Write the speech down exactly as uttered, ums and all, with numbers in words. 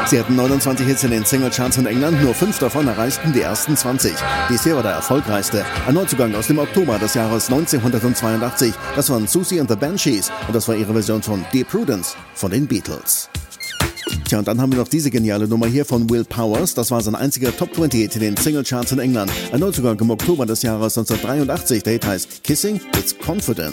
Sie hatten neunundzwanzig Hits in den Singlecharts in England, nur fünf davon erreichten die ersten zwanzig. Bisher war der erfolgreichste ein Neuzugang aus dem Oktober des Jahres neunzehnhundertzweiundachtzig. Das waren Susie and the Banshees und das war ihre Version von Dear Prudence von den Beatles. Tja, und dann haben wir noch diese geniale Nummer hier von Will Powers. Das war sein einziger Top zwanzig Hit in den Singlecharts in England. Ein Neuzugang im Oktober des Jahres neunzehnhundertdreiundachtzig. Der Hit heißt Kissing It's Confidence.